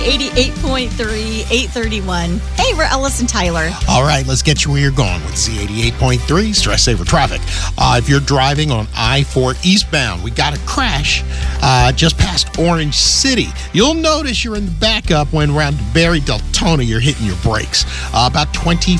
88.3, 831. Hey, we're Ellis and Tyler. All right, let's get you where you're going with Z88.3 Stress Saver Traffic. If you're driving on I-4 eastbound, we got a crash just past Orange City. You'll notice you're in the backup when around Barry Deltona, you're hitting your brakes. About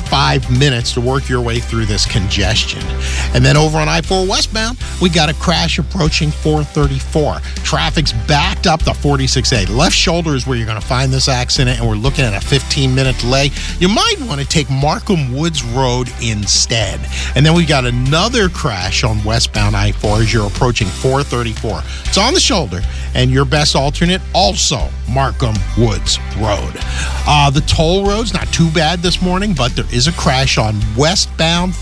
25 minutes to work your way through this congestion. And then over on I-4 westbound, we got a crash approaching 434. Traffic's backed up to 46A. Left shoulder is where you're going to find this accident, and we're looking at a 15-minute delay. You might want to take Markham Woods Road instead. And then we got another crash on westbound I-4 as you're approaching 434. It's on the shoulder, and your best alternate, also Markham Woods Road. The toll road's not too bad this morning, but there is a crash on westbound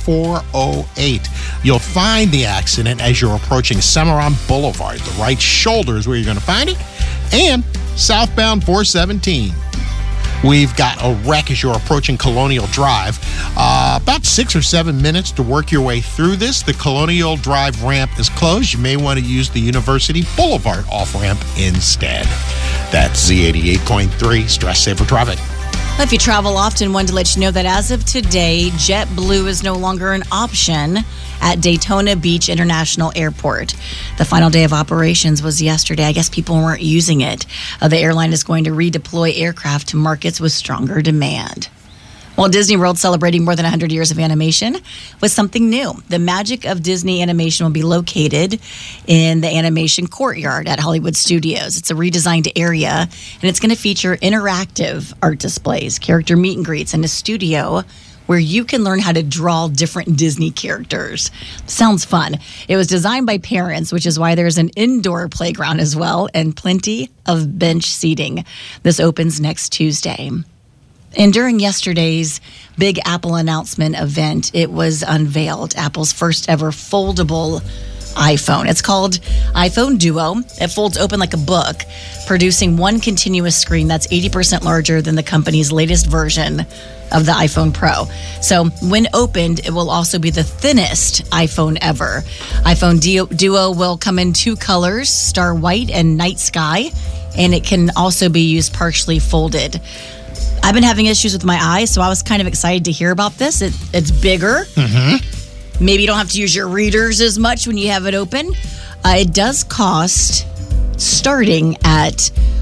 408. You'll find the accident as you're approaching Cimarron Boulevard. The right shoulder is where you're going to find it. And southbound 417. We've got a wreck as you're approaching Colonial Drive. About 6 or 7 minutes to work your way through this. The Colonial Drive ramp is closed. You may want to use the University Boulevard off-ramp instead. That's Z88.3 Stress Saver Traffic. If you travel often, wanted to let you know that as of today, JetBlue is no longer an option at Daytona Beach International Airport. The final day of operations was yesterday. I guess people weren't using it. The airline is going to redeploy aircraft to markets with stronger demand. Well, Disney World celebrating more than 100 years of animation with something new. The Magic of Disney Animation will be located in the Animation Courtyard at Hollywood Studios. It's a redesigned area, and it's going to feature interactive art displays, character meet and greets, and a studio where you can learn how to draw different Disney characters. Sounds fun. It was designed by parents, which is why there's an indoor playground as well and plenty of bench seating. This opens next Tuesday. And during yesterday's big Apple announcement event, it was unveiled, Apple's first ever foldable iPhone. It's called iPhone Duo. It folds open like a book, producing one continuous screen that's 80% larger than the company's latest version of the iPhone Pro. So when opened, it will also be the thinnest iPhone ever. iPhone Duo will come in 2 colors, Star White and Night Sky, and it can also be used partially folded. I've been having issues with my eyes, so I was kind of excited to hear about this. It's bigger. Mm-hmm. Maybe you don't have to use your readers as much when you have it open. It does cost starting at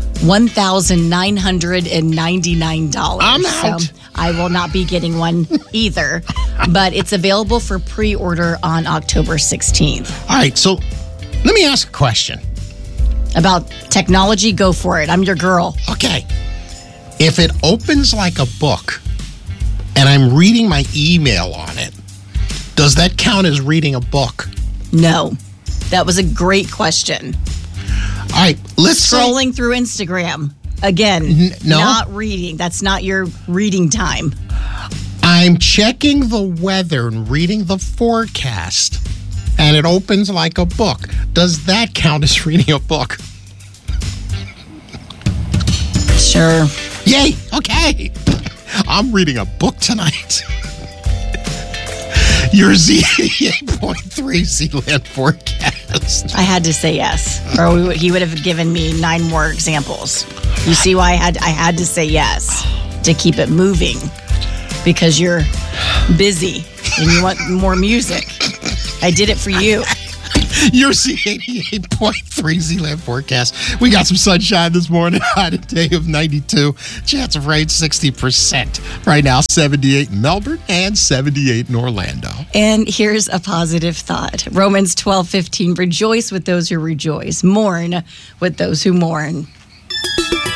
$1,999. I'm out. So I will not be getting one either. But it's available for pre-order on October 16th. All right, so let me ask a question. About technology, go for it. I'm your girl. Okay. If it opens like a book and I'm reading my email on it, does that count as reading a book? No. That was a great question. All right, let's Scrolling through Instagram. Again, no. Not reading. That's not your reading time. I'm checking the weather and reading the forecast, and it opens like a book. Does that count as reading a book? Sure. Yay, okay. I'm reading a book tonight. Your Z88.3 Sealand forecast. I had to say yes, or he would have given me 9 more examples. You see why I had to say yes, to keep it moving, because you're busy and you want more music. I did it for you. Your Z88.3 Zealand forecast. We got some sunshine this morning. High today of 92. Chance of rain 60%. Right now 78 in Melbourne and 78 in Orlando. And here's a positive thought. Romans 12:15. Rejoice with those who rejoice. Mourn with those who mourn.